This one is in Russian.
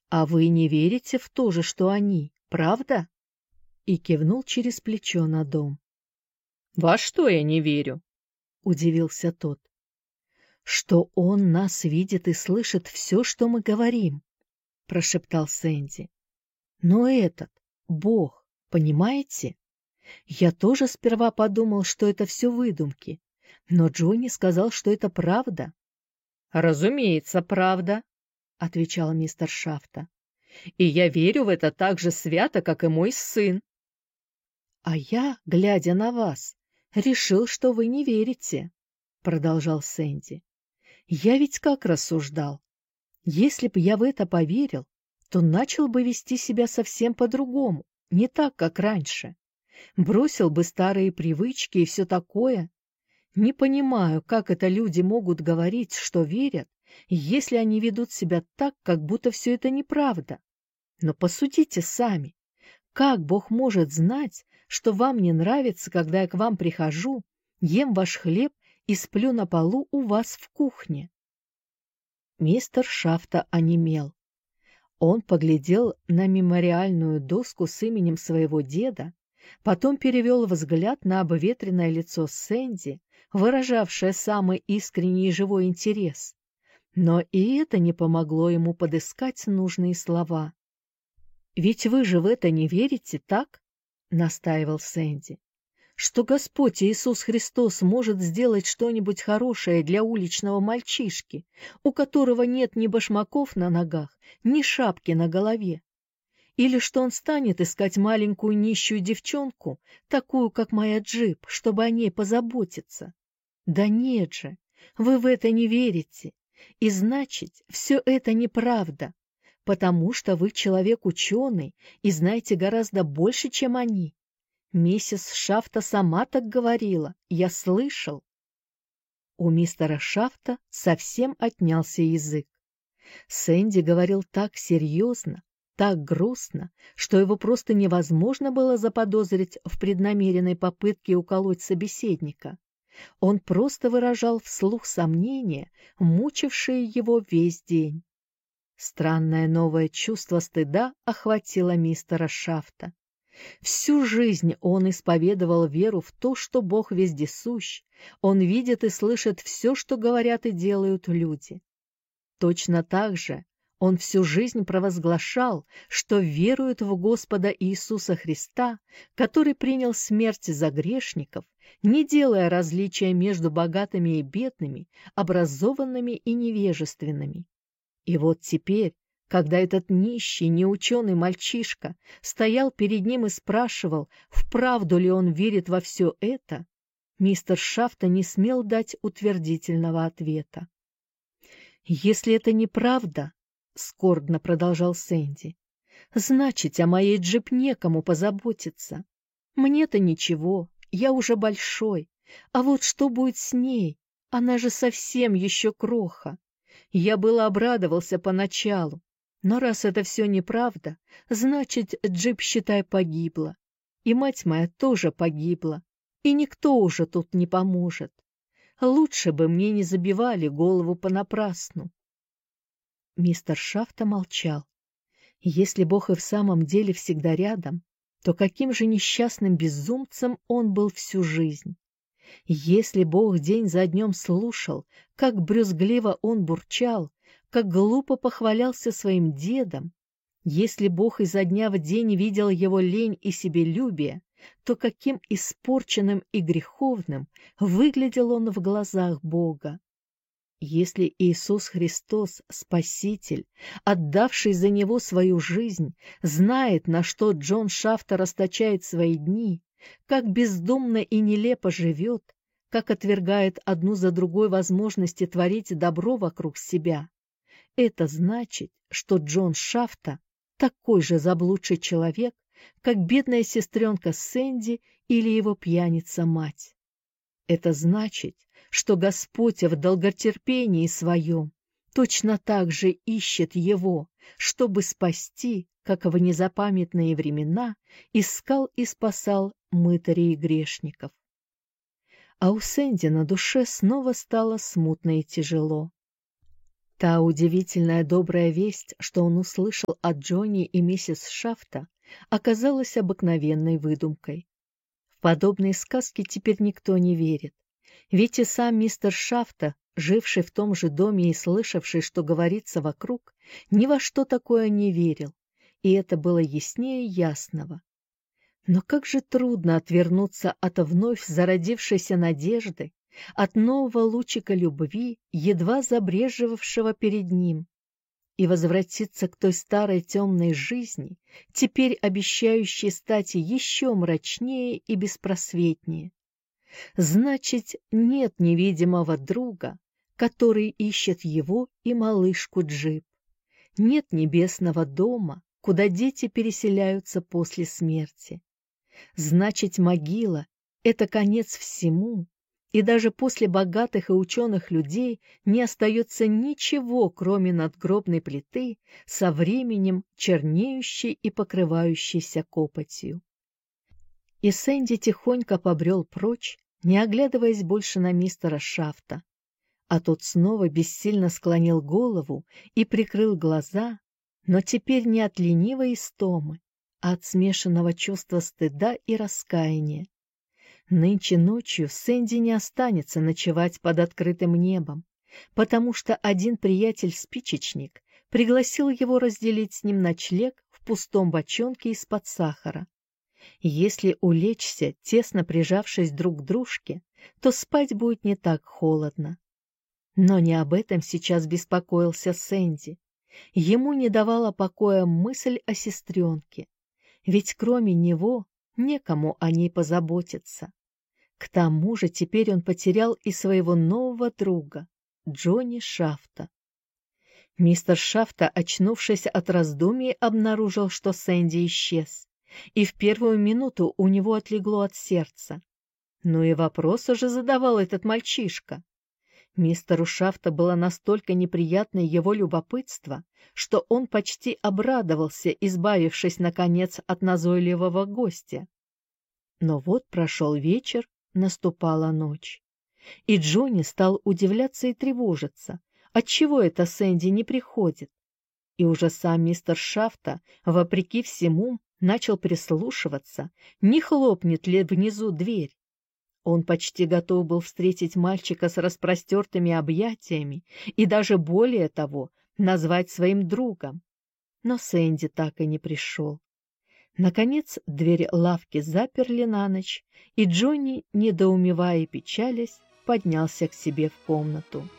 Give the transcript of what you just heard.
«А вы не верите в то же, что они, правда?» И кивнул через плечо на дом. «Во что я не верю?» — удивился тот. «Что он нас видит и слышит все, что мы говорим», — прошептал Сэнди. «Но этот, Бог, понимаете? Я тоже сперва подумал, что это все выдумки, но Джонни сказал, что это правда». «Разумеется, правда», — отвечал мистер Шафта. «И я верю в это так же свято, как и мой сын». «А я, глядя на вас, решил, что вы не верите», — продолжал Сэнди. «Я ведь как рассуждал. Если бы я в это поверил, то начал бы вести себя совсем по-другому, не так, как раньше. Бросил бы старые привычки и все такое. Не понимаю, как это люди могут говорить, что верят, если они ведут себя так, как будто все это неправда. Но посудите сами. Как Бог может знать, что вам не нравится, когда я к вам прихожу, ем ваш хлеб и сплю на полу у вас в кухне?» Мистер Шафта онемел. Он поглядел на мемориальную доску с именем своего деда, потом перевел взгляд на обветренное лицо Сэнди, выражавшее самый искренний и живой интерес. Но и это не помогло ему подыскать нужные слова. «Ведь вы же в это не верите, так?» — настаивал Сэнди. «Что Господь Иисус Христос может сделать что-нибудь хорошее для уличного мальчишки, у которого нет ни башмаков на ногах, ни шапки на голове? Или что Он станет искать маленькую нищую девчонку, такую, как моя Джип, чтобы о ней позаботиться? Да нет же, вы в это не верите, и значит, все это неправда, потому что вы человек ученый и знаете гораздо больше, чем они. Миссис Шафта сама так говорила, я слышал». У мистера Шафта совсем отнялся язык. Сэнди говорил так серьезно, так грустно, что его просто невозможно было заподозрить в преднамеренной попытке уколоть собеседника. Он просто выражал вслух сомнения, мучившие его весь день. Странное новое чувство стыда охватило мистера Шафта. Всю жизнь он исповедовал веру в то, что Бог вездесущ, он видит и слышит все, что говорят и делают люди. Точно так же он всю жизнь провозглашал, что верует в Господа Иисуса Христа, который принял смерть за грешников, не делая различия между богатыми и бедными, образованными и невежественными. И вот теперь, когда этот нищий, неученый мальчишка стоял перед ним и спрашивал, вправду ли он верит во все это, мистер Шафта не смел дать утвердительного ответа. «Если это неправда, — скорбно продолжал Сэнди, — значит, о моей Джип некому позаботиться. Мне-то ничего, я уже большой, а вот что будет с ней? Она же совсем еще кроха. Я было обрадовался поначалу, но раз это все неправда, значит, Джип, считай, погибла. И мать моя тоже погибла, и никто уже тут не поможет. Лучше бы мне не забивали голову понапрасну». Мистер Шафта молчал. Если Бог и в самом деле всегда рядом, то каким же несчастным безумцем он был всю жизнь? Если Бог день за днем слушал, как брюзгливо он бурчал, как глупо похвалялся своим дедом, если Бог изо дня в день видел его лень и себелюбие, то каким испорченным и греховным выглядел он в глазах Бога. Если Иисус Христос, Спаситель, отдавший за него свою жизнь, знает, на что Джон Шафта расточает свои дни, как бездумно и нелепо живет, как отвергает одну за другой возможности творить добро вокруг себя, это значит, что Джон Шафта такой же заблудший человек, как бедная сестренка Сэнди или его пьяница-мать. Это значит, что Господь в долготерпении своем точно так же ищет его, чтобы спасти, как в незапамятные времена искал и спасал мытарей и грешников. А у Сэнди на душе снова стало смутно и тяжело. Та удивительная добрая весть, что он услышал от Джонни и миссис Шафта, оказалась обыкновенной выдумкой. В подобные сказки теперь никто не верит, ведь и сам мистер Шафта, живший в том же доме и слышавший, что говорится вокруг, ни во что такое не верил, и это было яснее ясного. Но как же трудно отвернуться от вновь зародившейся надежды, от нового лучика любви, едва забрежевавшего перед ним, и возвратиться к той старой темной жизни, теперь обещающей стать еще мрачнее и беспросветнее. Значит, нет невидимого друга, который ищет его и малышку Джип. Нет небесного дома, куда дети переселяются после смерти. Значит, могила — это конец всему, и даже после богатых и ученых людей не остается ничего, кроме надгробной плиты, со временем чернеющей и покрывающейся копотью. И Сэнди тихонько побрел прочь, не оглядываясь больше на мистера Шафта, а тот снова бессильно склонил голову и прикрыл глаза, но теперь не от ленивой истомы, а от смешанного чувства стыда и раскаяния. Нынче ночью Сэнди не останется ночевать под открытым небом, потому что один приятель-спичечник пригласил его разделить с ним ночлег в пустом бочонке из-под сахара. Если улечься, тесно прижавшись друг к дружке, то спать будет не так холодно. Но не об этом сейчас беспокоился Сэнди. Ему не давала покоя мысль о сестренке, ведь кроме него некому о ней позаботиться. К тому же теперь он потерял и своего нового друга, Джонни Шафта. Мистер Шафта, очнувшись от раздумий, обнаружил, что Сэнди исчез, и в первую минуту у него отлегло от сердца. Ну и вопрос уже задавал этот мальчишка. Мистеру Шафта было настолько неприятно его любопытство, что он почти обрадовался, избавившись, наконец, от назойливого гостя. Но вот прошел вечер, наступала ночь. И Джонни стал удивляться и тревожиться, отчего это Сэнди не приходит. И уже сам мистер Шафта, вопреки всему, начал прислушиваться, не хлопнет ли внизу дверь. Он почти готов был встретить мальчика с распростертыми объятиями и даже более того, назвать своим другом. Но Сэнди так и не пришел. Наконец дверь лавки заперли на ночь, и Джонни, недоумевая и печалясь, поднялся к себе в комнату.